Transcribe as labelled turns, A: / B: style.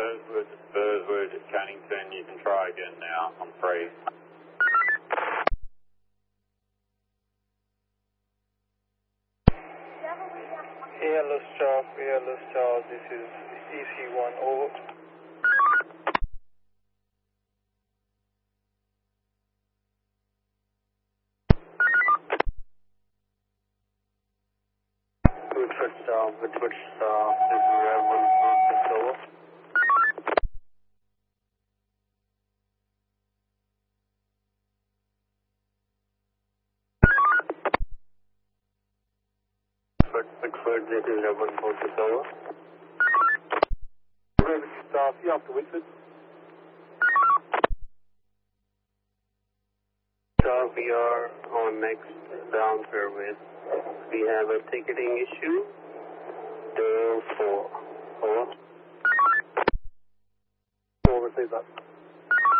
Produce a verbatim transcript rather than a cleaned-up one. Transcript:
A: Burswood, Burswood, Cannington, you can try again now, I'm free.
B: Airless Charles, Airless Charles, this is E C one, over.
C: Woodford Star, Woodford Star, this is Reverend Bruce, over. Woodford, this is Reverend Bruce, over.
B: Reverend Star, see after Whitford.
C: Star, we are on next down fairway. We have a ticketing issue. Therefore, over.
B: Over, say that.